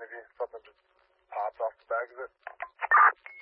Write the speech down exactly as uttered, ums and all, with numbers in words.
maybe something just pops off the back of it.